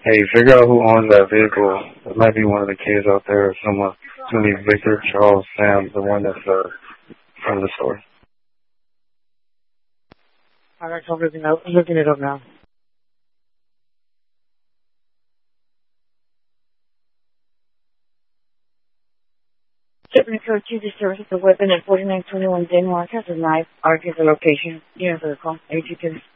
Hey, figure out who owns that vehicle. It might be one of the kids out there or someone. It's gonna be Victor, Charles, Sam, the one that's from the store. I got something else. I'm looking it up now. Shipment code 2 services the weapon at 4921 Denmark has a knife. Arc is the location. You know the call. 82